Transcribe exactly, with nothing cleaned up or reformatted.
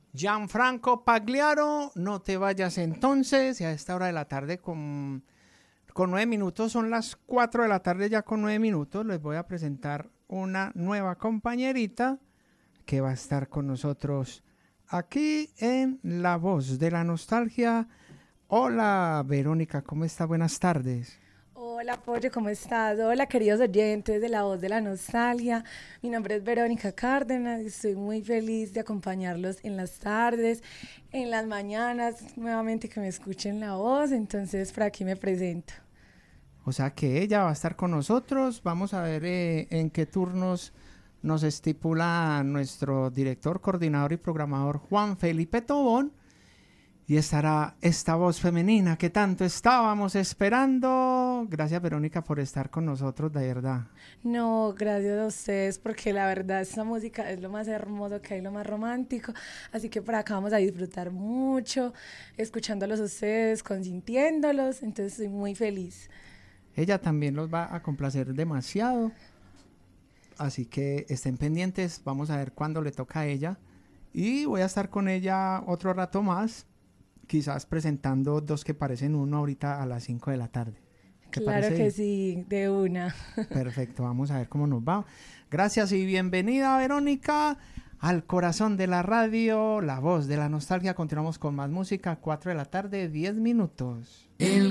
Gianfranco Pagliaro, no te vayas entonces, y a esta hora de la tarde con, con nueve minutos, son las cuatro de la tarde ya con nueve minutos, les voy a presentar una nueva compañerita que va a estar con nosotros aquí en La Voz de la Nostalgia. Hola Verónica, ¿cómo está? Buenas tardes. Hola, Pollo, ¿cómo estás? Hola, queridos oyentes de La Voz de la Nostalgia. Mi nombre es Verónica Cárdenas y estoy muy feliz de acompañarlos en las tardes, en las mañanas, nuevamente que me escuchen la voz. Entonces, por aquí me presento. O sea que ella va a estar con nosotros. Vamos a ver eh, en qué turnos nos estipula nuestro director, coordinador y programador Juan Felipe Tobón. Y estará esta voz femenina que tanto estábamos esperando. Gracias, Verónica, por estar con nosotros, de verdad. No, gracias a ustedes, porque la verdad esta música es lo más hermoso que hay, lo más romántico. Así que por acá vamos a disfrutar mucho, escuchándolos a ustedes, consintiéndolos. Entonces estoy muy feliz. Ella también los va a complacer demasiado. Así que estén pendientes. Vamos a ver cuándo le toca a ella. Y voy a estar con ella otro rato más. Quizás presentando dos que parecen uno ahorita a las cinco de la tarde. ¿Te Claro parece que bien? sí, de una. Perfecto, vamos a ver cómo nos va. Gracias y bienvenida, Verónica, al corazón de la radio, La Voz de la Nostalgia. Continuamos con más música, cuatro de la tarde, diez minutos. El